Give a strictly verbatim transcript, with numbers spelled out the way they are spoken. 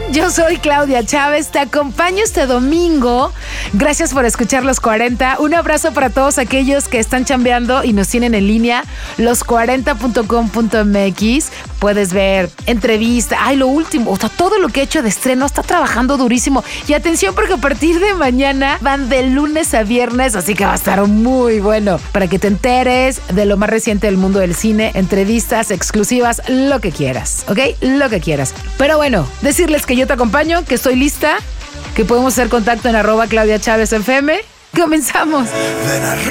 Yo soy Claudia Chávez, te acompaño este domingo. Gracias por escuchar Los cuarenta. Un abrazo para todos aquellos que están chambeando y nos tienen en línea, los cuarenta punto com punto m x. Puedes ver entrevistas, ay, lo último, o sea, todo lo que he hecho de estreno, está trabajando durísimo. Y atención, porque a partir de mañana van de lunes a viernes, así que va a estar muy bueno para que te enteres de lo más reciente del mundo del cine, entrevistas exclusivas, lo que quieras, ¿ok? Lo que quieras. Pero bueno, decirles que yo te acompaño, que estoy lista, que podemos hacer contacto en arroba Claudia Chávez F M. Comenzamos.